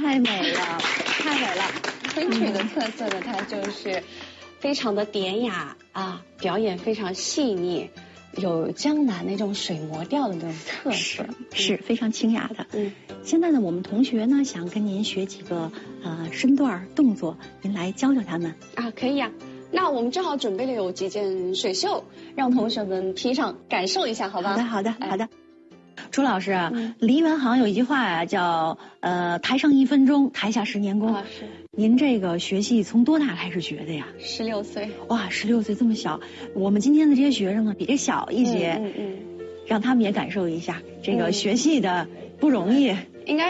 太美了，太美了。 昆曲的特色呢，它就是非常的典雅啊，表演非常细腻，有江南那种水磨调的那种特色， 是非常清雅的。现在呢，我们同学呢想跟您学几个身段动作，您来教教他们啊，可以啊。那我们正好准备了有几件水袖，让同学们披上感受一下，好吧？ 好的。朱老师啊，梨园行有一句话呀，叫台上1分钟，台下10年功。 是。 您这个学戏从多大开始学的呀 ？16岁。 哇，16岁这么小。我们今天的这些学生呢，比这小一些。让他们也感受一下这个学戏的不容易。